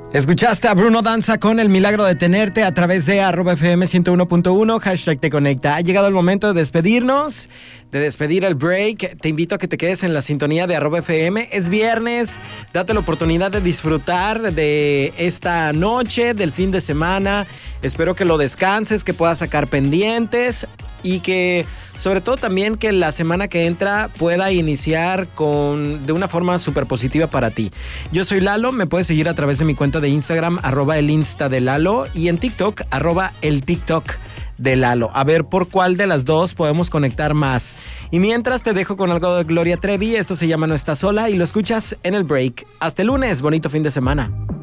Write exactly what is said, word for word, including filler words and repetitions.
Escuchaste a Bruno Danza con El Milagro de Tenerte a través de arroba F M ciento uno punto uno, hashtag Te Conecta. Ha llegado el momento de despedirnos, de despedir el break. Te invito a que te quedes en la sintonía de arroba F M. Es viernes, date la oportunidad de disfrutar de esta noche, del fin de semana. Espero que lo descanses, que puedas sacar pendientes y que sobre todo también que la semana que entra pueda iniciar con de una forma súper positiva para ti. Yo soy Lalo, me puedes seguir a través de mi cuenta de Instagram, arroba el Insta de Lalo, y en TikTok, arroba el TikTok de Lalo. A ver por cuál de las dos podemos conectar más. Y mientras te dejo con algo de Gloria Trevi, esto se llama No Estás Sola y lo escuchas en el break. Hasta el lunes, bonito fin de semana.